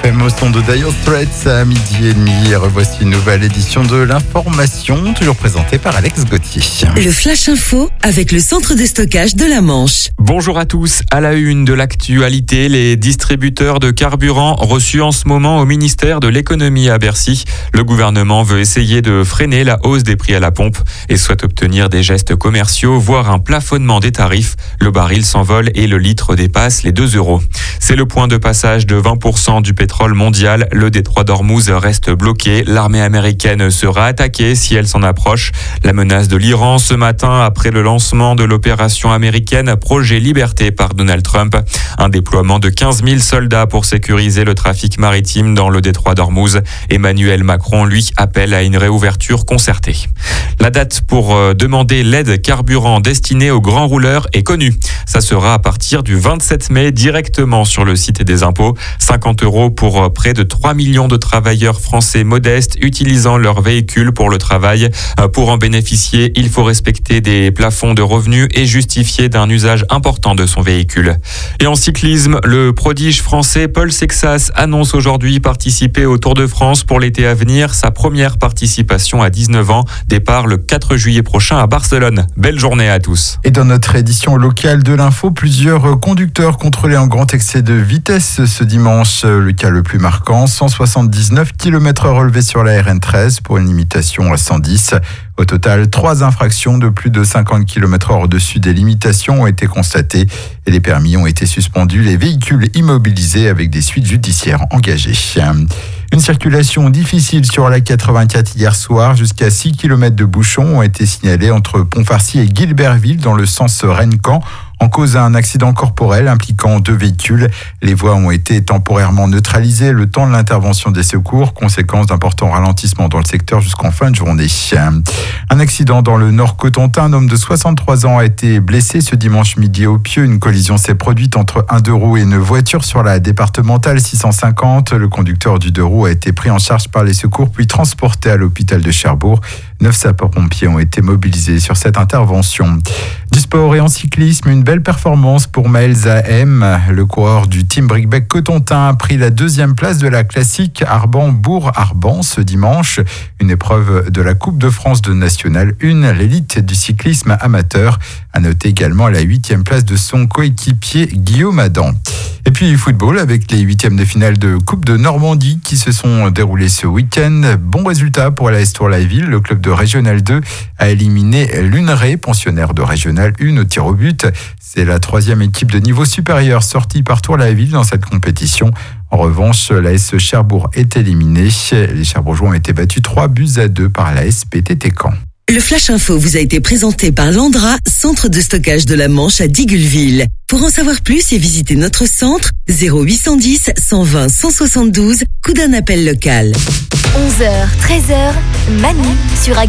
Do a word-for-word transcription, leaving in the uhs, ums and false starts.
M au son de Dire Straits à midi et demi. Et revoici une nouvelle édition de l'information, toujours présentée par Alex Gauthier. Le Flash Info avec le centre de stockage de la Manche. Bonjour à tous. À la une de l'actualité, les distributeurs de carburant reçus en ce moment au ministère de l'économie à Bercy. Le gouvernement veut essayer de freiner la hausse des prix à la pompe et souhaite obtenir des gestes commerciaux, voire un plafonnement des tarifs. Le baril s'envole et le litre dépasse les deux euros. C'est le point de passage de vingt pour cent du pétrole mondial. Le détroit d'Ormuz reste bloqué. L'armée américaine sera attaquée si elle s'en approche. La menace de l'Iran ce matin après le lancement de l'opération américaine Projet Liberté par Donald Trump. Un déploiement de quinze mille soldats pour sécuriser le trafic maritime dans le détroit d'Ormuz. Emmanuel Macron, lui, appelle à une réouverture concertée. La date pour demander l'aide carburant destinée aux grands rouleurs est connue. Ça sera à partir du vingt-sept mai directement sur le site des impôts. cinquante euros pour près de trois millions de travailleurs français modestes utilisant leur véhicule pour le travail. Pour en bénéficier, il faut respecter des plafonds de revenus et justifier d'un usage important de son véhicule. Et en cyclisme, le prodige français Paul Sexas annonce aujourd'hui participer au Tour de France pour l'été à venir. Sa première participation à dix-neuf ans. Départ le quatre juillet prochain à Barcelone. Belle journée à tous. Et dans notre édition locale de l'info, plusieurs conducteurs contrôlés en grand excès de vitesse ce dimanche. Le cas le plus marquant, cent soixante-dix-neuf kilomètres heure relevés sur la R N treize pour une limitation à cent dix. Au total, trois infractions de plus de cinquante kilomètres heure au-dessus des limitations ont été constatées et les permis ont été suspendus, les véhicules immobilisés avec des suites judiciaires engagées. Une circulation difficile sur la quatre-vingt-quatre hier soir. Jusqu'à six kilomètres de bouchons ont été signalés entre Pont-Farcy et Guilberville dans le sens Rennes-Caen. En cause un accident corporel impliquant deux véhicules. Les voies ont été temporairement neutralisées le temps de l'intervention des secours, conséquence d'importants ralentissements dans le secteur jusqu'en fin de journée. Un accident dans le Nord Cotentin. Un homme de soixante-trois ans a été blessé ce dimanche midi au Pieux. Une collision s'est produite entre un deux roues et une voiture sur la départementale six cent cinquante. Le conducteur du deux roues a été pris en charge par les secours puis transporté à l'hôpital de Cherbourg. Neuf sapeurs-pompiers ont été mobilisés sur cette intervention. Du sport et en cyclisme, une belle performance pour Maël Zahem. Le coureur du Team Brickbeck Cotentin a pris la deuxième place de la classique Arban-Bourg-Arban ce dimanche. Une épreuve de la Coupe de France de National un, l'élite du cyclisme amateur. À noter également la huitième place de son coéquipier Guillaume Adam. Et puis football avec les huitièmes de finale de Coupe de Normandie qui se sont déroulés ce week-end. Bon résultat pour l'A S Tour-la-Ville. Le club de Régional deux a éliminé l'Unré, pensionnaire de Régional un au tir au but. C'est la troisième équipe de niveau supérieur sortie par Tour-la-Ville dans cette compétition. En revanche, l'A S Cherbourg est éliminé. Les Cherbourgeois ont été battus trois buts à deux par l'A S P T T Caen. Le Flash Info vous a été présenté par Landra, centre de stockage de la Manche à Digueulville. Pour en savoir plus et visiter notre centre, zéro huit cent dix, cent vingt, cent soixante-douze, coup d'un appel local. onze heures treize heures, Manu sur